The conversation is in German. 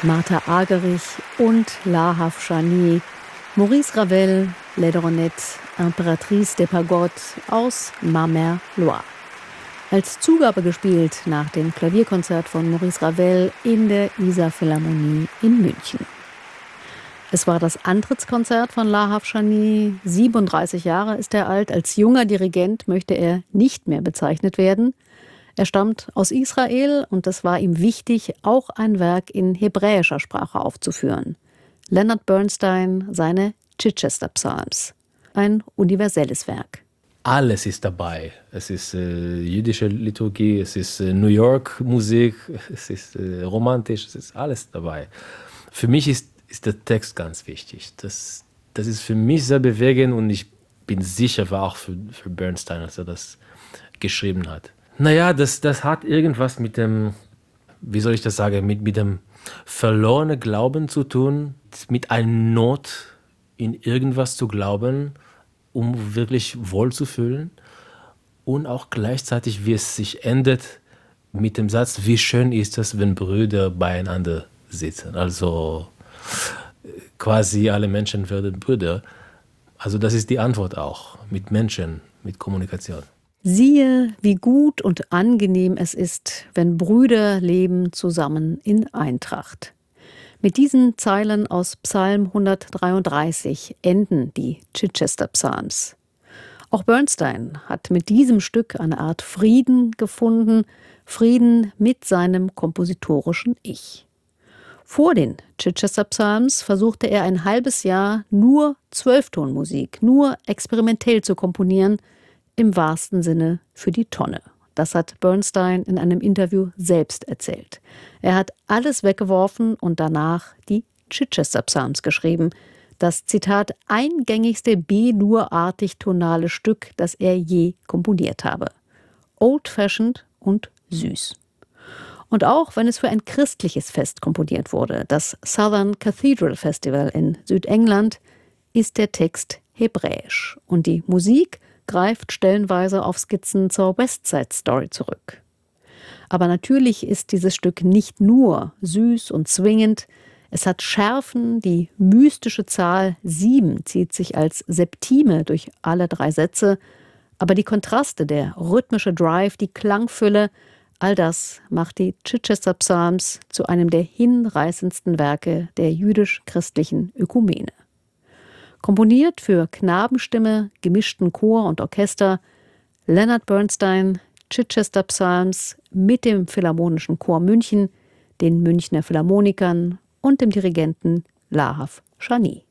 Martha Argerich und Lahav Shani, Maurice Ravel, Laidronette, Impératrice des Pagodes aus Ma Mère Loire. Als Zugabe gespielt nach dem Klavierkonzert von Maurice Ravel in der Isar Philharmonie in München. Es war das Antrittskonzert von Lahav Shani. 37 Jahre ist er alt. Als junger Dirigent möchte er nicht mehr bezeichnet werden. Er stammt aus Israel und es war ihm wichtig, auch ein Werk in hebräischer Sprache aufzuführen. Leonard Bernstein, seine Chichester Psalms. Ein universelles Werk. Alles ist dabei. Es ist jüdische Liturgie, es ist New York Musik, es ist romantisch, es ist alles dabei. Für mich ist der Text ganz wichtig. Das ist für mich sehr bewegend und ich bin sicher, war auch für Bernstein, als er das geschrieben hat. Naja, das hat irgendwas mit dem, wie soll ich das sagen, mit dem verlorenen Glauben zu tun, mit einer Not in irgendwas zu glauben, um wirklich wohlzufühlen und auch gleichzeitig, wie es sich endet mit dem Satz, wie schön ist es, wenn Brüder beieinander sitzen. Also quasi alle Menschen werden Brüder. Also das ist die Antwort auch, mit Menschen, mit Kommunikation. Siehe, wie gut und angenehm es ist, wenn Brüder leben zusammen in Eintracht. Mit diesen Zeilen aus Psalm 133 enden die Chichester Psalms. Auch Bernstein hat mit diesem Stück eine Art Frieden gefunden, Frieden mit seinem kompositorischen Ich. Vor den Chichester Psalms versuchte er ein halbes Jahr nur Zwölftonmusik, nur experimentell zu komponieren, im wahrsten Sinne für die Tonne. Das hat Bernstein in einem Interview selbst erzählt. Er hat alles weggeworfen und danach die Chichester Psalms geschrieben. Das, Zitat, eingängigste B-Dur-artig tonale Stück, das er je komponiert habe. Old-fashioned und süß. Und auch wenn es für ein christliches Fest komponiert wurde, das Southern Cathedral Festival in Südengland, ist der Text hebräisch. Und die Musik greift stellenweise auf Skizzen zur West Side Story zurück. Aber natürlich ist dieses Stück nicht nur süß und swingend, es hat Schärfen, die mystische Zahl 7 zieht sich als Septime durch alle 3 Sätze, aber die Kontraste, der rhythmische Drive, die Klangfülle, all das macht die Chichester Psalms zu einem der hinreißendsten Werke der jüdisch-christlichen Ökumene. Komponiert für Knabenstimme, gemischten Chor und Orchester, Leonard Bernstein, Chichester Psalms mit dem Philharmonischen Chor München, den Münchner Philharmonikern und dem Dirigenten Lahav Shani.